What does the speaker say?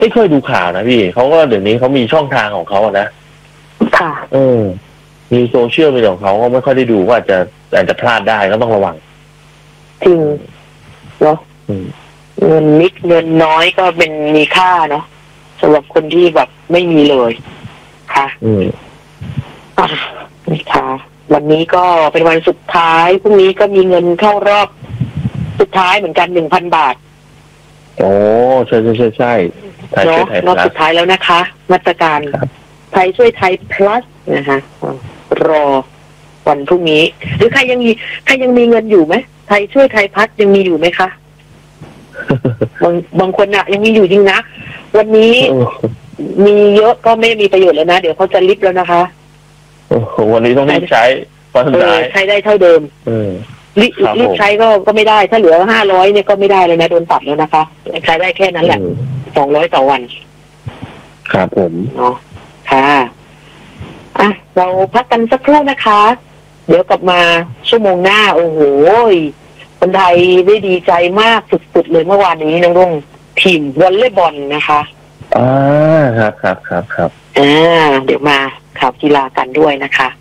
ไม่เคยดูข่าวนะพี่เขาก็เดี๋ยวนี้เขามีช่องทางของเขานะค่ะมีโซเชียลมีของเขาก็ไม่ค่อยได้ดูว่าอาจจะพลาดได้ก็ต้องระวังจริงเนาะเงินนิดเงินน้อยก็เป็นมีค่าเนาะสำหรับคนที่แบบไม่มีเลยค่ะนี่ค่ะวันนี้ก็เป็นวันสุดท้ายพรุ่งนี้ก็มีเงินเข้ารอบสุดท้ายเหมือนกัน 1,000 บาทโอ้ใช่เนาะรอบสุดท้ายแล้วนะคะมาตรการไทยช่วยไทย plus นะคะรอวันพรุ่งนี้หรือใครยังมีเงินอยู่ไหมไทยช่วยไทยพัฒยังมีอยู่ไหมคะบางคนน่ะยังมีอยู่จริงนะวันนี้มีเยอะก็ไม่มีประโยชน์แล้วนะเดี๋ยวเขาจะลิฟต์แล้วนะคะวันนี้ต้องรีบใช้ใช้ได้เท่าเดิมรีบใช้ก็ไม่ได้ถ้าเหลือ500เนี่ยก็ไม่ได้เลยนะโดนตัดแล้วนะคะใช้ได้แค่นั้นแหละ200ต่อวันครับผมเนาะค่ะเราพักกันสักครู่นะคะเดี๋ยวกลับมาชั่วโมงหน้าโอ้โหคนไทยได้ดีใจมากสุดๆเลยเมื่อวานนี้น้องรุ่งทีมวอลเลย์บอลนะคะครับเดี๋ยวมาข่าวกีฬากันด้วยนะคะ